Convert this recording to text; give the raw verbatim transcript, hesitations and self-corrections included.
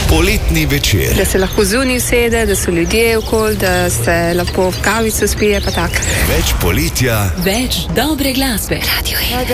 Poletni večer. Da se lahko zunaj usede, da so ljudje okoli, da se lahko v kavico spije, pa tako. Več poletja, več dobre glasbe. Radio je.